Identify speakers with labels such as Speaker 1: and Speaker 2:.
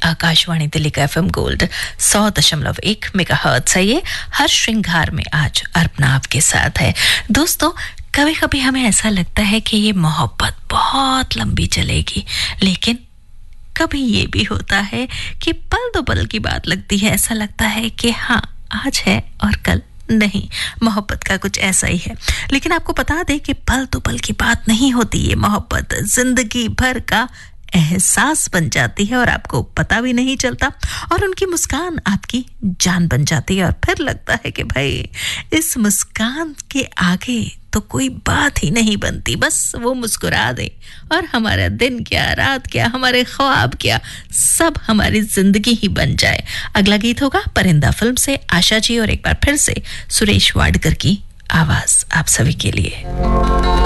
Speaker 1: आकाशवाणी दिल्ली का FM gold 100.1 megahertz है। ये हर श्रृंगार में आज अर्पणा आपके साथ है। दोस्तों, कभी कभी हमें ऐसा लगता है कि ये मोहब्बत बहुत लंबी चलेगी, लेकिन कभी ये भी होता है कि पल दो पल की बात लगती है। ऐसा लगता है कि हाँ, आज है और कल नहीं। मोहब्बत का कुछ ऐसा ही है। लेकिन आपको बता दें कि पल दो पल की बात नहीं होती। ये मोहब्बत जिंदगी भर का एहसास बन जाती है और आपको पता भी नहीं चलता, और उनकी मुस्कान आपकी जान बन जाती है। और फिर लगता है कि भाई, इस मुस्कान के आगे तो कोई बात ही नहीं बनती। बस वो मुस्कुरा दे और हमारा दिन क्या, रात क्या, हमारे ख्वाब क्या, सब हमारी जिंदगी ही बन जाए। अगला गीत होगा परिंदा फिल्म से आशा जी और एक बार फिर से सुरेश वाडकर की आवाज आप सभी के लिए।